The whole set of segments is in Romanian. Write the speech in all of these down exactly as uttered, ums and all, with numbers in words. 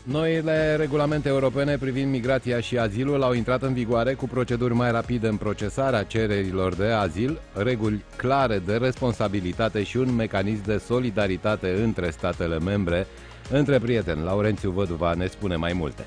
Noile regulamente europene privind migrația și azilul au intrat în vigoare cu proceduri mai rapide în procesarea cererilor de azil, reguli clare de responsabilitate și un mecanism de solidaritate între statele membre. Între prieteni, Laurențiu Văduva ne spune mai multe.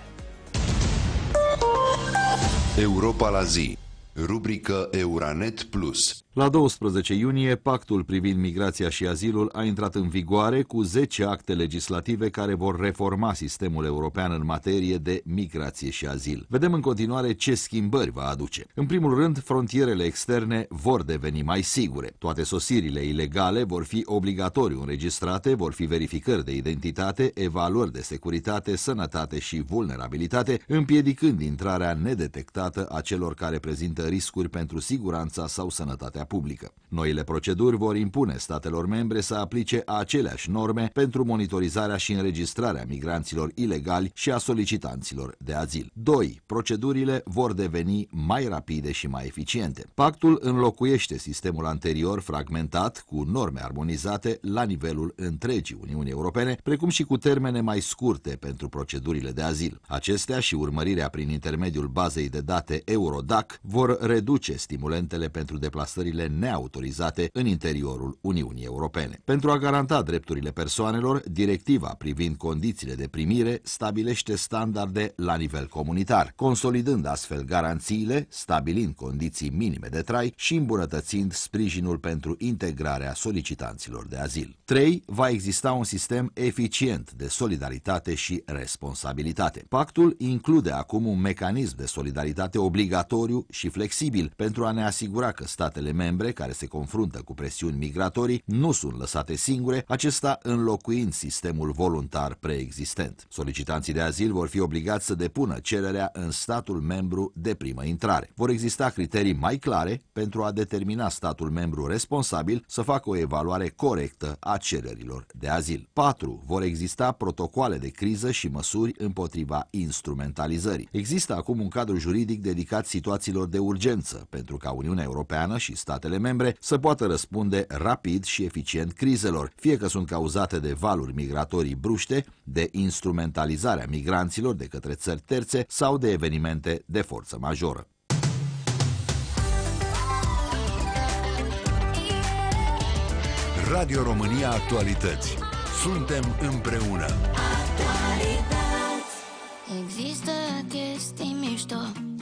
Europa la zi. Rubrică Euranet Plus. La douăsprezece iunie, pactul privind migrația și azilul a intrat în vigoare cu zece acte legislative care vor reforma sistemul european în materie de migrație și azil. Vedem în continuare ce schimbări va aduce. În primul rând, frontierele externe vor deveni mai sigure. Toate sosirile ilegale vor fi obligatoriu înregistrate, vor fi verificări de identitate, evaluări de securitate, sănătate și vulnerabilitate, împiedicând intrarea nedetectată a celor care prezintă riscuri pentru siguranța sau sănătatea publică. Noile proceduri vor impune statelor membre să aplice aceleași norme pentru monitorizarea și înregistrarea migranților ilegali și a solicitanților de azil. doi. Procedurile vor deveni mai rapide și mai eficiente. Pactul înlocuiește sistemul anterior fragmentat cu norme armonizate la nivelul întregii Uniuni Europene, precum și cu termene mai scurte pentru procedurile de azil. Acestea și urmărirea prin intermediul bazei de date Eurodac vor reduce stimulentele pentru deplasările neautorizate în interiorul Uniunii Europene. Pentru a garanta drepturile persoanelor, directiva privind condițiile de primire stabilește standarde la nivel comunitar, consolidând astfel garanțiile, stabilind condiții minime de trai și îmbunătățind sprijinul pentru integrarea solicitanților de azil. trei. Va exista un sistem eficient de solidaritate și responsabilitate. Pactul include acum un mecanism de solidaritate obligatoriu și flexibil pentru a ne asigura că statele membre care se confruntă cu presiuni migratorii nu sunt lăsate singure, acesta înlocuind sistemul voluntar preexistent. Solicitanții de azil vor fi obligați să depună cererea în statul membru de primă intrare. Vor exista criterii mai clare pentru a determina statul membru responsabil să facă o evaluare corectă a cererilor de azil. patru. Vor exista protocoale de criză și măsuri împotriva instrumentalizării. Există acum un cadru juridic dedicat situațiilor de urgență pentru ca Uniunea Europeană și statele membre să poată răspunde rapid și eficient crizelor, fie că sunt cauzate de valuri migratorii bruște, de instrumentalizarea migranților de către țări terțe sau de evenimente de forță majoră. Radio România Actualități. Suntem împreună. Actualități. Există chestii mișto